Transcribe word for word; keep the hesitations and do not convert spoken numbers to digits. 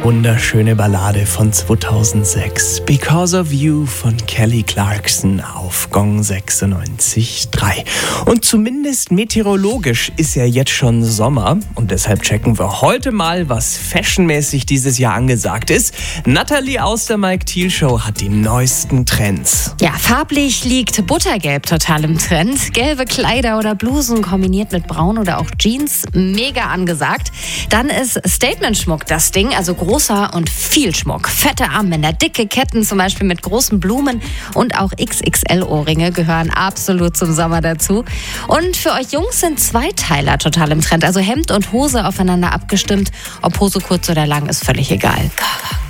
wunderschöne Ballade von zweitausendsechs. Because of You von Kelly Clarkson auf Gong sechsundneunzig Komma drei. Und zumindest meteorologisch ist ja jetzt schon Sommer. Und deshalb checken wir heute mal, was fashionmäßig dieses Jahr angesagt ist. Nathalie aus der Mike Thiel Show hat die neuesten Trends. Ja, farblich liegt Buttergelb total im Trend. Gelbe Kleider oder Blusen kombiniert mit Braun oder auch Jeans, mega angesagt. Dann ist Statement-Schmuck das Ding, also großer und viel Schmuck. Fette Armbänder, dicke Ketten, zum Beispiel mit großen Blumen und auch X X L-Ohrringe gehören absolut zum Sommer dazu. Und für euch Jungs sind Zweiteiler total im Trend, also Hemd und Hose aufeinander abgestimmt. Ob Hose kurz oder lang, ist völlig egal.